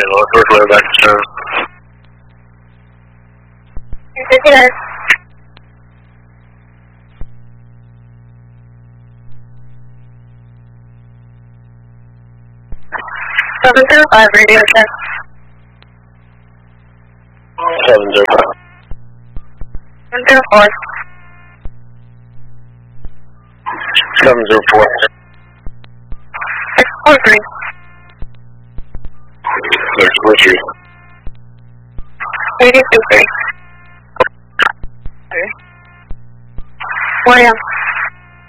Northwest back to turn. 59. 705 radio check. 705. 704. 704. 643. 643. 823. 4 a.m.